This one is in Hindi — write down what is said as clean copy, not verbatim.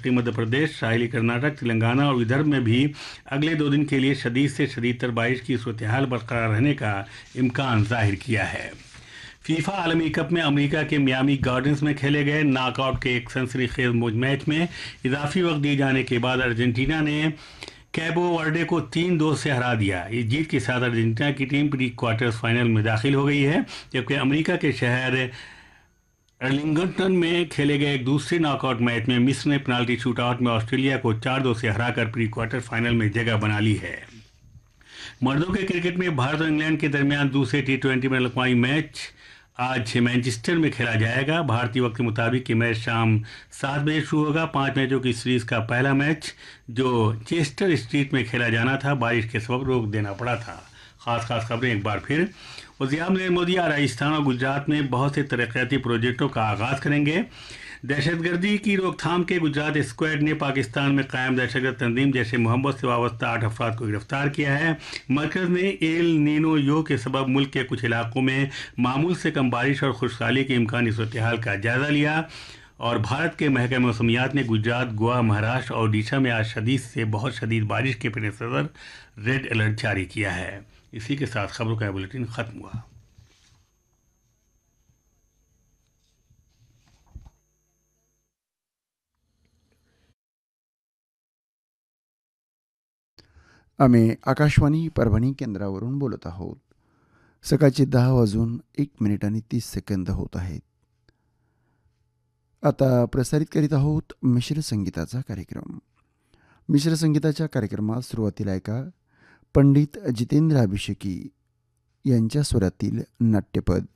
उत्तरी मध्य प्रदेश, साहिली कर्नाटक, तेलंगाना और विदर्भ में भी अगले 2 दिन के लिए शदीद से शदीदतर बारिश की सूरत हाल बरकरार रहने का इम्कान जाहिर किया है। फीफा आलमी कप में अमेरिका के मियामी गार्डन्स में खेले गए नॉकआउट के एक सनसनीखेज मैच में इजाफी वक्त दिए जाने के बाद अर्जेंटीना ने कैबो वर्डे को 3-2 से हरा दिया। इस जीत के साथ अर्जेंटीना की टीम प्री क्वार्टर्स फाइनल में दाखिल हो गई है, जबकि अमेरिका के शहर अर्लिंगटन में खेले गए एक दूसरे नॉकआउट मैच में मिस्र ने पेनाल्टी शूटआउट में ऑस्ट्रेलिया को 4-2 से हराकर प्री क्वार्टर फाइनल में जगह बना ली है। मर्दों के क्रिकेट में भारत और इंग्लैंड के दरमियान दूसरे टी20 में लकवाई मैच आज मैनचेस्टर में खेला जाएगा। भारतीय वक्त के मुताबिक ये मैच शाम 7 बजे शुरू होगा। 5 मैचों की सीरीज का पहला मैच जो चेस्टर स्ट्रीट में खेला जाना था, बारिश के सबब रोक देना पड़ा था। खास खबरें एक बार फिर। वज़ीर नरेंद्र मोदी आज राजस्थान और गुजरात में बहुत से तरक्याती प्रोजेक्टों का आगाज़ करेंगे। दहशतगर्दी की रोकथाम के गुजरात स्क्वाड ने पाकिस्तान में कायम दहशतगर्द तंजीम जैसे मोहम्मद से वाबस्ता 8 अफराद को गिरफ्तार किया है। मरकज़ ने एल नीनो यो के सबब मुल्क के कुछ इलाकों में मामूल से कम बारिश और खुशहाली के इम्कानी सूरत हाल का जायजा लिया। और भारत के महकमे मौसमियात ने गुजरात, गोवा, महाराष्ट्र और ओडिशा में आज शदीद से बहुत शदीद बारिश के पेश नज़र रेड अलर्ट जारी किया है। इसी के साथ खबरों का बुलेटिन खत्म हुआ। आम्ही आकाशवाणी परभणी केंद्रावरून बोलत आहोत. सकाळचे 10:01 होत आहेत. आता प्रसारित करीत आहोत मिश्र संगीताचा कार्यक्रम. मिश्र संगीताच्या कार्यक्रमात सुरुवातीला ऐका पंडित जितेंद्र अभिषेकी यांच्या स्वरातील नाट्यपद.